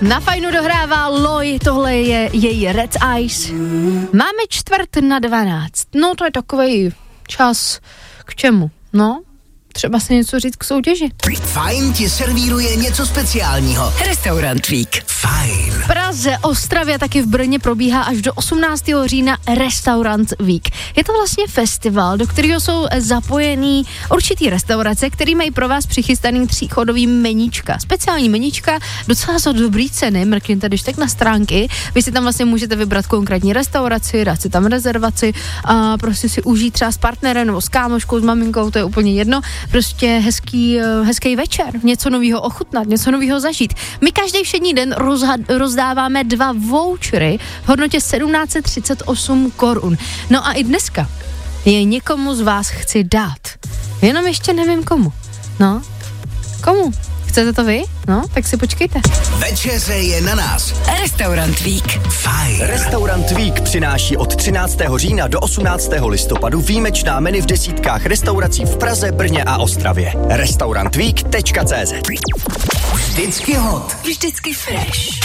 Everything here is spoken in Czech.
Na Fajnu dohrává Loj, tohle je její Red Eyes. Máme 11:45. No to je takovej čas k čemu? No, třeba si něco říct k soutěži. Fajn ti servíruje něco speciálního. Restaurant Week. Fajn. V Praze, Ostravě a taky v Brně probíhá až do 18. října Restaurant Week. Je to vlastně festival, do kterého jsou zapojený určitý restaurace, který mají pro vás přichystaný 3chodový meníčka. Speciální meníčka, docela za dobrý ceny, mrkněte když tak na stránky. Vy si tam vlastně můžete vybrat konkrétní restauraci, dát si tam rezervaci a prostě si užít třeba s partnerem nebo s kámoškou, s maminkou, to je úplně jedno. Prostě hezký večer, něco nového ochutnat, něco nového zažít. My každý všední den rozdáváme 2 vouchery v hodnotě 1738 korun. No a i dneska je někomu z vás chci dát. Jenom ještě nevím komu. No, komu? Chcete to vy? No, tak si počkejte. Večeře je na nás. Restaurant Week. Fajn. Restaurant Week přináší od 13. října do 18. listopadu výjimečná menu v desítkách restaurací v Praze, Brně a Ostravě. Restaurantweek.cz. Vždycky hot. Vždycky fresh.